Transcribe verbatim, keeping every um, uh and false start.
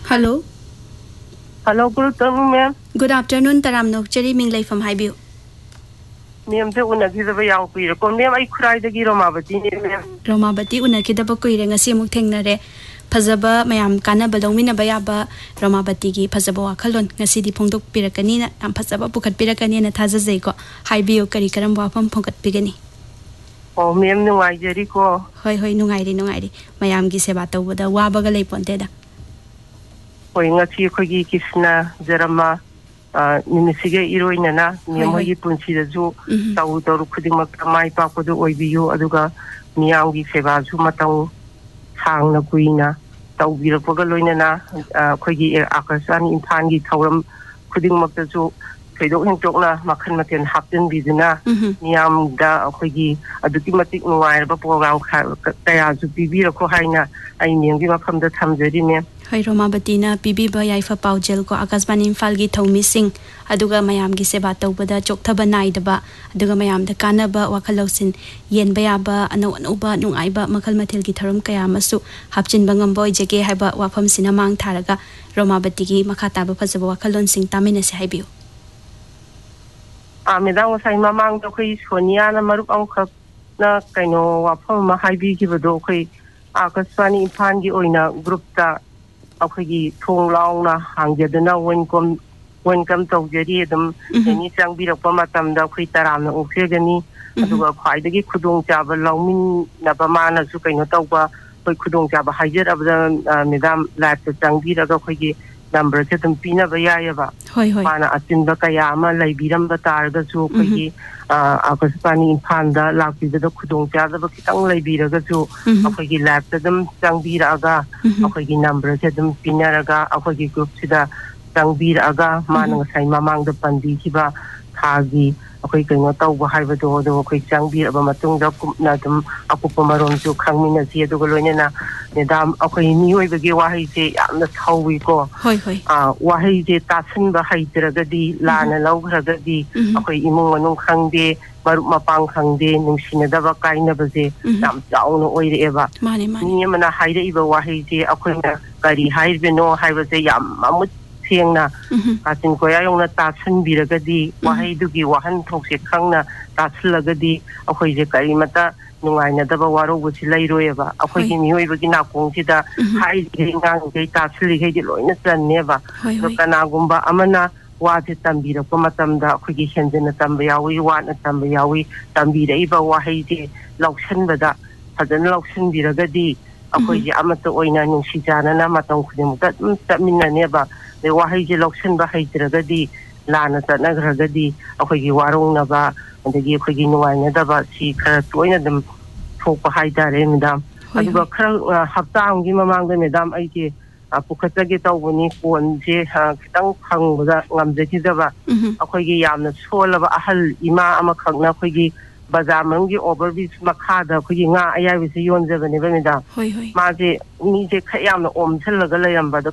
Hello. Hello, good afternoon, ma'am. Good afternoon, Taram Nokchari Minglay from Highview. Ma'am, the Unakida Yang Piro, ma'am, I cried the Giromabati, ma'am. Romabati Unakida Bakuring, a Simu Tengnare, Pazaba, Mayam Kana Balomina Bayaba, Romabati, Pazabo Kalon, Nasidi Pondok Piracanina, and Pazaba Pukat Piracanina Tazazeko, Highview Karikaram Wapam Pokat Pigani. Oh, ma'am, no, I Jericho. Hoi Hoi Nungari Nungari, Mayam Gisebato with a Wabagale Ponteda. Ngati khogi kisna jarama nimisige iroinana miyamogi punchida ju tau toru khudingma kamai pa ko du oibiyu aduga miyamgi seba ju matang hangna kuina tau birapoga loinana khogi akasani imphangi thauram khudingma ju thaido hengtokna makhan maten hapten biduna miyam da khogi aduki matik nuai ba program kaya ju bibira ko haina ai miyamgi makamda thamjari me Hai Romabatina Bibi Bayaifa Paujel ko Akasban Infalgi Thomi Singh Aduga Mayam gi seba tawbada choktaba naidaba aduga mayam da kanaba wakalausin yen bayaba ano anuba nungaiba makal mathil gi tharum kaya masu hapchin bangam boy jege haiba wafam sinamang tharaga Romabati gi makata ba phajaba wakalon sing tamina se haibiu a medang sai mamang do khoi sonia na marup ang khak na kaino wafam ma haibi gi bodo khoi Akasbani Infan gi oina group ta akhigi thong laung na hangjadana welcome welcome tawjari dum ni chang bi rakpa matam da khoi taram na ukhegani aduga khwaidagi khudong chaba lawmin na bamana su kaino tawba khoi khudong chaba haijer abda medam live ta chang bi raga khoigi number se dum pina ba ya ba hoi hoi mana atin ba kaya ma lai biram ba tar ga su khoigi Akasbani Infan da lakpi da khudong chaba ba kitang lai bi raga su akhigi live ta dum chang bi raga akhigi number se dum pina raga akhigi group sida Tangbir aga manang sai mamang da pandi kiba thagi akhoi kaino tawba haiba do do akhoi changbir aba matung da kumna dum akupa marom ju khangmina si do goloina na nedam akhoi nioi bage wahai je yamna thawi ko hoi hoi a wahai je tasin ba haitiraga di lana laughraga di akhoi imung manung khangde marup mapang khangde nungsina da ba kaina ba je yam chauna oire eba mane mane ni mana haire iba wahai je akhoi na kari haibe no haiba je yam amut Siangna, Katin Koya Yona Tatsun Biragadi, Wahai Dugi, Wahan Toxic Kangna, Tatsulagadi, Akoy Karimata, Nuaina Dabawaro, which Lairoeva, Akoy Nuevagina Pongita, High Gangang, Tatsuli, Loinas and never, Kanagumba, Amana, Wati Tambira, Pomatamda, Kugishan, and Tambiawi, one at Tambiawi, Tambira, Eva Wahai, Lokshan Bada, Hadan Lokshan Biragadi, Akoy Amata Oina, Shijana, Namatong, Tamina Neva. The Wahiji Lokshan Bahajragadi, Lana Nagragadi, Akogi Warung Nava, and the Gipagi Nuana Dava, she Karatoina them folk Haida Remdam. I will have down Gimamang the Madame Aiki, Pukatagita Wuniku and J. Tang Hang with Lamzetidava, Akogi Yam, the soul of Ahal, Ima Amakang Nakogi, Bazamangi, Oberbis Makada, Kuginga, I was a yon seven event. Mazi, Niji Kayam, Om Telagalayam, but the